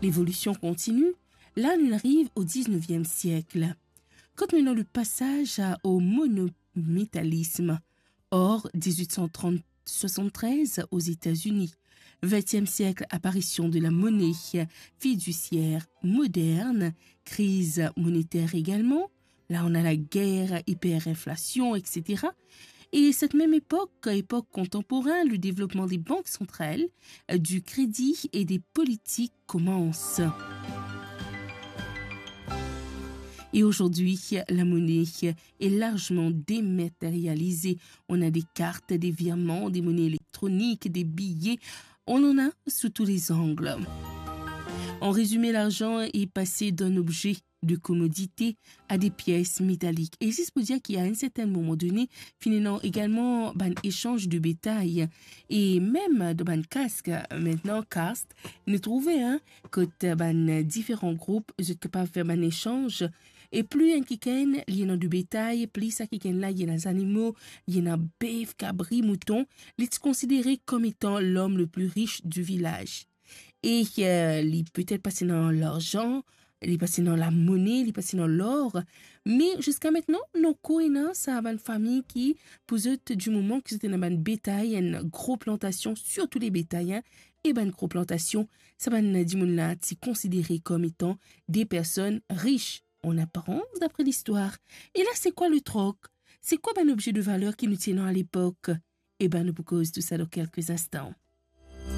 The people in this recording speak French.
L'évolution continue. Là, on arrive au 19e siècle. Quand maintenant le passage au monométallisme, hors 1873 aux États-Unis. 20e siècle, apparition de la monnaie fiduciaire moderne, crise monétaire également. Là, on a la guerre, hyperinflation, etc. Et cette même époque contemporaine, le développement des banques centrales, du crédit et des politiques commence. Et aujourd'hui, la monnaie est largement dématérialisée. On a des cartes, des virements, des monnaies électroniques, des billets. On en a sous tous les angles. En résumé, l'argent est passé d'un objet de commodité à des pièces métalliques. Et c'est pour dire qu'il y a un certain moment donné, finalement également un échange de bétail et même de casque. Maintenant, cast, nous trouvons que différents groupes sont capables de faire un échange. Et plus un kiken, il y a du bétail, plus ça kiken là, il y a des animaux, il y a bœuf, cabri, mouton, il est considéré comme étant l'homme le plus riche du village. Et il peut être passé dans l'argent, il est passé dans la monnaie, il est passé dans l'or. Mais jusqu'à maintenant, nos coïnas, ça a une famille qui, pour eux, du moment que c'était une bétail, une grosse plantation, surtout les bétails, et une grosse plantation, ça va être considéré comme étant des personnes riches en apparence d'après l'histoire. Et là, c'est quoi le troc? C'est quoi un objet de valeur qui nous tient à l'époque? Eh bien, nous vous cause tout ça dans quelques instants.